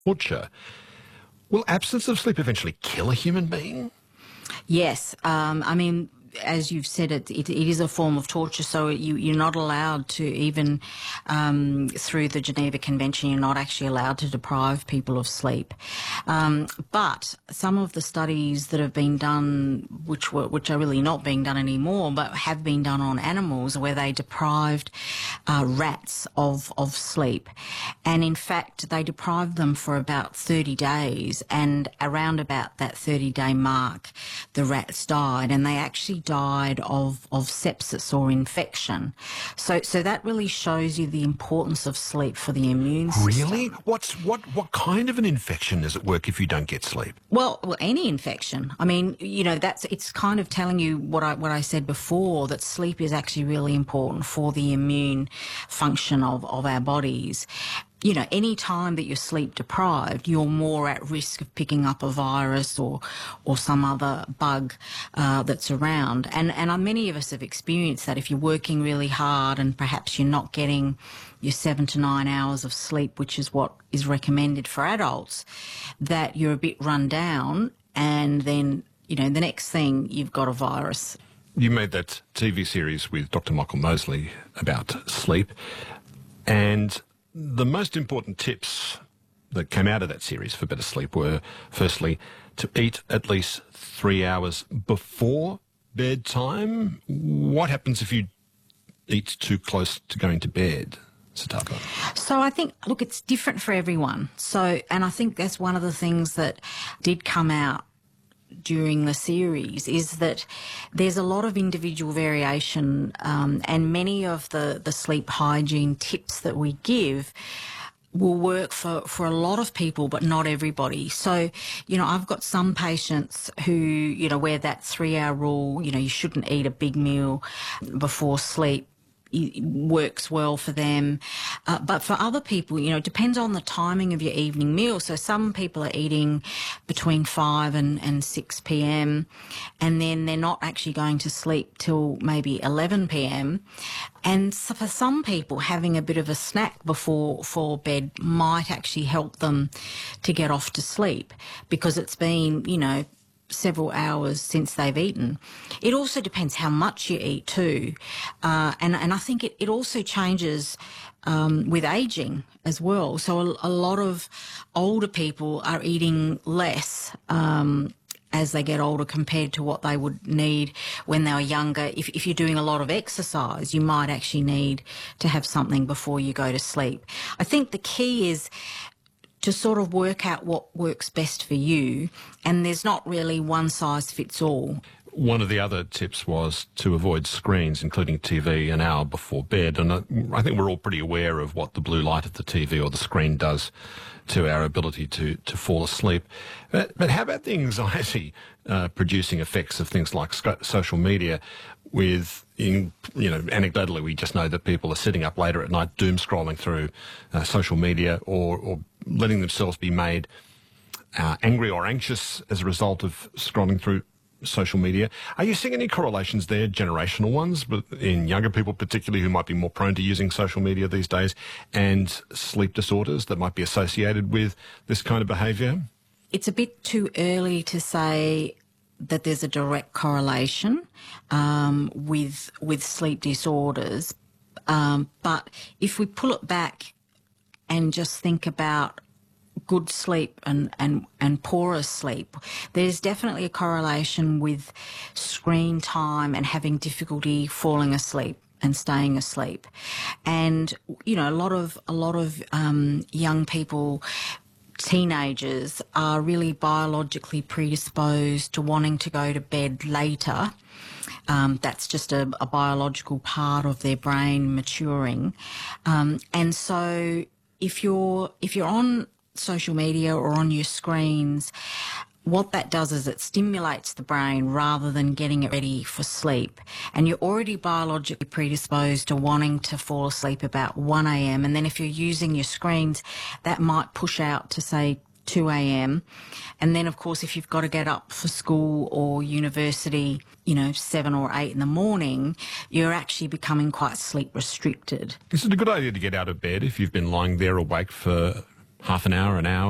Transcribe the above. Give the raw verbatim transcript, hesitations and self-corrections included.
torture. Will absence of sleep eventually kill a human being? Yes. Um, I mean, as you've said, it, it, it is a form of torture, so you, you're not allowed to, even um, through the Geneva Convention, you're not actually allowed to deprive people of sleep. Um, but some of the studies that have been done, which were which are really not being done anymore, but have been done on animals, where they deprived uh, rats of, of sleep. And in fact, they deprived them for about thirty days, and around about that thirty-day mark, the rats died, and they actually died of, of sepsis or infection. So so that really shows you the importance of sleep for the immune system. Really? What's what what kind of an infection does it work if you don't get sleep? Well, well, any infection. I mean, you know, that's it's kind of telling you what I what I said before, that sleep is actually really important for the immune function of, of our bodies. You know, any time that you're sleep deprived, you're more at risk of picking up a virus or or some other bug uh, that's around. And and uh, many of us have experienced that. If you're working really hard and perhaps you're not getting your seven to nine hours of sleep, which is what is recommended for adults, that you're a bit run down, and then, you know, the next thing you've got a virus. You made that T V series with Doctor Michael Mosley about sleep, and the most important tips that came out of that series for better sleep were, firstly, to eat at least three hours before bedtime. What happens if you eat too close to going to bed, Sitapa? So I think, look, it's different for everyone. So, and I think that's one of the things that did come out during the series, is that there's a lot of individual variation, um, and many of the, the sleep hygiene tips that we give will work for, for a lot of people, but not everybody. So, you know, I've got some patients who, you know, where that three-hour rule, you know, you shouldn't eat a big meal before sleep, it works well for them. Uh, but for other people, you know, it depends on the timing of your evening meal. So some people are eating between five and, and six p m, and then they're not actually going to sleep till maybe eleven p m. And so for some people, having a bit of a snack before for bed might actually help them to get off to sleep, because it's been, you know, several hours since they've eaten. It also depends how much you eat too. Uh, and, and I think it, it also changes um, with ageing as well. So a, a lot of older people are eating less um, as they get older compared to what they would need when they were younger. If, if you're doing a lot of exercise, you might actually need to have something before you go to sleep. I think the key is to sort of work out what works best for you, and there's not really one size fits all. One of the other tips was to avoid screens, including T V, an hour before bed. And I think we're all pretty aware of what the blue light of the T V or the screen does to our ability to, to fall asleep. But, but how about the anxiety uh, producing effects of things like social media? With, in, you know, anecdotally, we just know that people are sitting up later at night, doom scrolling through uh, social media, or, or letting themselves be made uh, angry or anxious as a result of scrolling through social media. Are you seeing any correlations there, generational ones, but in younger people particularly who might be more prone to using social media these days, and sleep disorders that might be associated with this kind of behaviour? It's a bit too early to say that there's a direct correlation um, with with sleep disorders. Um, but if we pull it back and just think about good sleep and, and, and poorer sleep, there's definitely a correlation with screen time and having difficulty falling asleep and staying asleep. And, you know, a lot of, a lot of um, young people, teenagers, are really biologically predisposed to wanting to go to bed later. Um, that's just a, a biological part of their brain maturing. Um, and so if you're, if you're on social media or on your screens, what that does is it stimulates the brain rather than getting it ready for sleep. And you're already biologically predisposed to wanting to fall asleep about one a m. And then if you're using your screens, that might push out to, say, two a m. And then, of course, if you've got to get up for school or university, you know, seven or eight in the morning, you're actually becoming quite sleep restricted. Is it a good idea to get out of bed if you've been lying there awake for half an hour, an hour?